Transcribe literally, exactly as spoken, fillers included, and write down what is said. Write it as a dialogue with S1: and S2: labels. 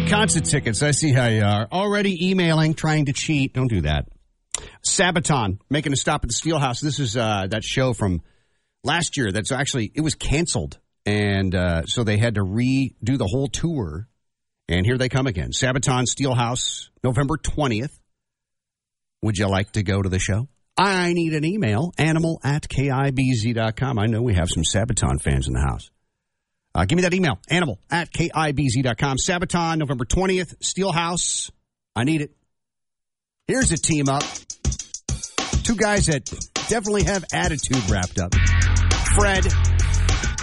S1: Concert tickets. I see how you are. Already emailing, trying to cheat. Don't do that. Sabaton, making a stop at the Steelhouse. This is uh, that show from last year that's actually, it was canceled. And uh, so they had to redo the whole tour. And here they come again. Sabaton Steelhouse, November twentieth. Would you like to go to the show? I need an email, animal at K I B Z dot com. I know we have some Sabaton fans in the house. Uh, give me that email, animal at K I B Z dot com. Sabaton, November twentieth, Steelhouse. I need it. Here's a team up. Two guys that definitely have attitude wrapped up. Fred